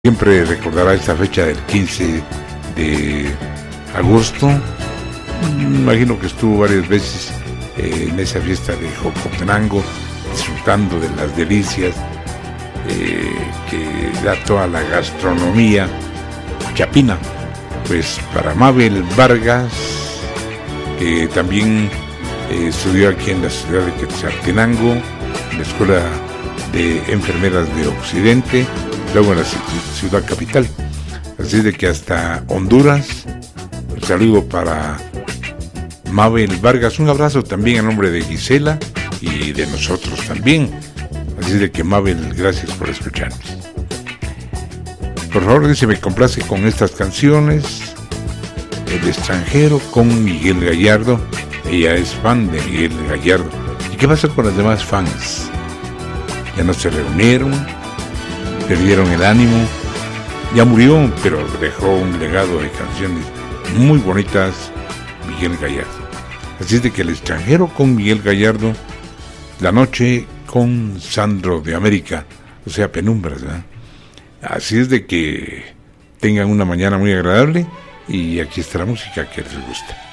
Siempre recordará esta fecha del 15 de agosto. Me imagino que estuvo varias veces en esa fiesta de Jocotenango, disfrutando de las delicias que da toda la gastronomía chapina. Pues para Mabel Vargas, que también estudió aquí en la ciudad de Quetzaltenango, en la Escuela de Enfermeras de Occidente, luego en la ciudad capital. Así de que hasta Honduras, un saludo para Mabel Vargas, un abrazo también a nombre de Gisela y de nosotros también. Así de que Mabel, gracias por escucharnos. Por favor, dice, me complace con estas canciones. El extranjero con Miguel Gallardo. Ella es fan de Miguel Gallardo. ¿Y qué pasa con los demás fans? Ya no se reunieron, perdieron el ánimo, ya murió, pero dejó un legado de canciones muy bonitas, Miguel Gallardo. Así es de que el extranjero con Miguel Gallardo, la noche con Sandro de América, o sea, penumbras, ¿verdad? Así es de que tengan una mañana muy agradable y aquí está la música que les gusta.